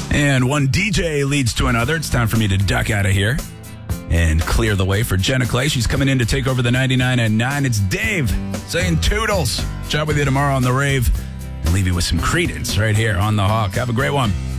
And one DJ leads to another. It's time for me to duck out of here and clear the way for Jenna Clay. She's coming in to take over the 99 at 9. It's Dave saying toodles. Chat with you tomorrow on The Rave. I'll leave you with some Credence right here on The Hawk. Have a great one.